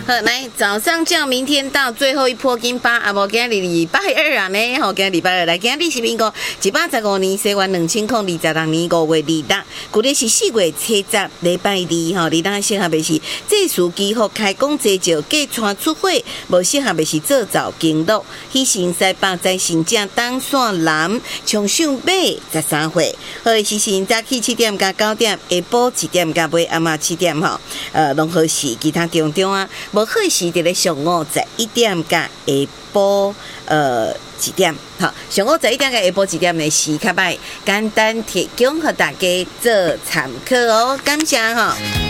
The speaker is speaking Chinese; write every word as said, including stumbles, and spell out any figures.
好，来早上叫明天到最后一波金巴，啊无今日礼拜二啊呢，吼，今日礼拜二来，今日是民国一百十五年西元两千零二十六年五月二日，古日是四月七十礼拜二，吼，你当适合的是这属机或开工节就计传出货，无适合的是做早经络，喜神西北在新正东线南，冲上马十三岁，好的是神早起七点加九点，下晡一点加尾暗嘛七点吼，呃，拢好是其他中中啊。无好是伫咧上午十一點甲下晡呃一點，好，上午十一點甲下晡一點呢是較歹，簡單提供互大家做參考哦，感謝吼。